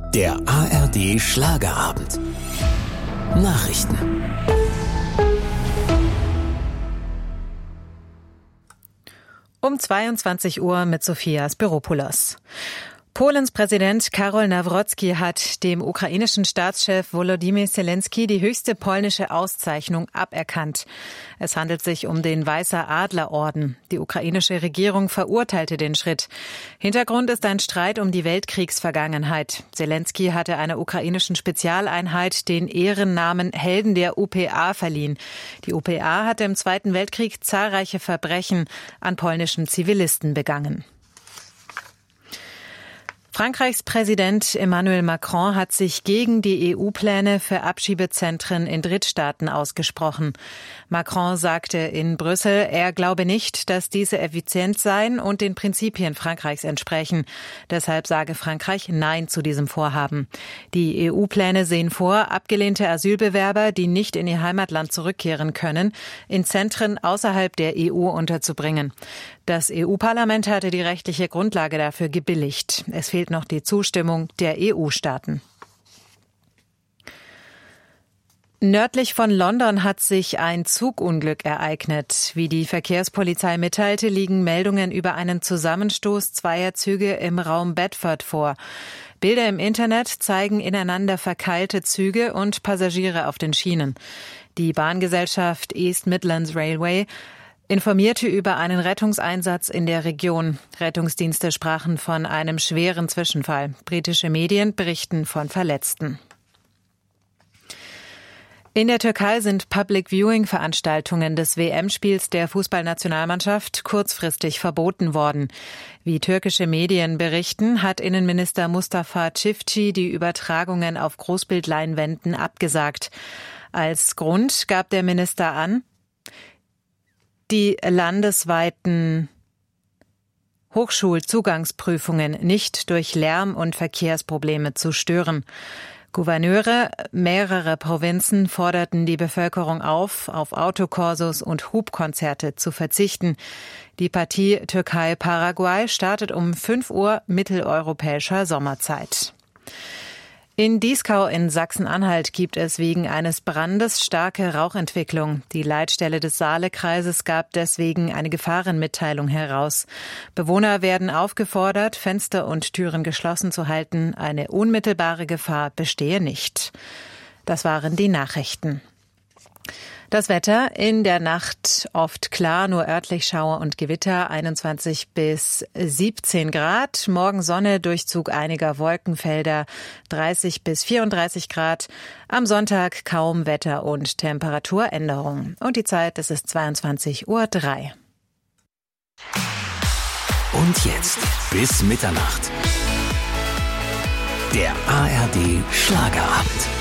Der ARD Schlagerabend. Nachrichten. Um 22 Uhr mit Sofia Spiropoulos. Polens Präsident Karol Nawrocki hat dem ukrainischen Staatschef Volodymyr Zelensky die höchste polnische Auszeichnung aberkannt. Es handelt sich um den Weißer Adlerorden. Die ukrainische Regierung verurteilte den Schritt. Hintergrund ist ein Streit um die Weltkriegsvergangenheit. Zelensky hatte einer ukrainischen Spezialeinheit den Ehrennamen Helden der UPA verliehen. Die UPA hatte im Zweiten Weltkrieg zahlreiche Verbrechen an polnischen Zivilisten begangen. Frankreichs Präsident Emmanuel Macron hat sich gegen die EU-Pläne für Abschiebezentren in Drittstaaten ausgesprochen. Macron sagte in Brüssel, er glaube nicht, dass diese effizient seien und den Prinzipien Frankreichs entsprechen. Deshalb sage Frankreich Nein zu diesem Vorhaben. Die EU-Pläne sehen vor, abgelehnte Asylbewerber, die nicht in ihr Heimatland zurückkehren können, in Zentren außerhalb der EU unterzubringen. Das EU-Parlament hatte die rechtliche Grundlage dafür gebilligt. Es fehlt noch die Zustimmung der EU-Staaten. Nördlich von London hat sich ein Zugunglück ereignet. Wie die Verkehrspolizei mitteilte, liegen Meldungen über einen Zusammenstoß zweier Züge im Raum Bedford vor. Bilder im Internet zeigen ineinander verkeilte Züge und Passagiere auf den Schienen. Die Bahngesellschaft East Midlands Railway informierte über einen Rettungseinsatz in der Region. Rettungsdienste sprachen von einem schweren Zwischenfall. Britische Medien berichten von Verletzten. In der Türkei sind Public-Viewing-Veranstaltungen des WM-Spiels der Fußballnationalmannschaft kurzfristig verboten worden. Wie türkische Medien berichten, hat Innenminister Mustafa Çiftçi die Übertragungen auf Großbildleinwänden abgesagt. Als Grund gab der Minister an, die landesweiten Hochschulzugangsprüfungen nicht durch Lärm- und Verkehrsprobleme zu stören. Gouverneure mehrerer Provinzen forderten die Bevölkerung auf Autokorsos und Hubkonzerte zu verzichten. Die Partie Türkei-Paraguay startet um 5 Uhr mitteleuropäischer Sommerzeit. In Dieskau in Sachsen-Anhalt gibt es wegen eines Brandes starke Rauchentwicklung. Die Leitstelle des Saale-Kreises gab deswegen eine Gefahrenmitteilung heraus. Bewohner werden aufgefordert, Fenster und Türen geschlossen zu halten. Eine unmittelbare Gefahr bestehe nicht. Das waren die Nachrichten. Das Wetter in der Nacht oft klar, nur örtlich Schauer und Gewitter, 21 bis 17 Grad. Morgen Sonne, Durchzug einiger Wolkenfelder, 30 bis 34 Grad. Am Sonntag kaum Wetter- und Temperaturänderung. Und die Zeit, es ist 22:03 Uhr. Und jetzt bis Mitternacht. Der ARD Schlagerabend.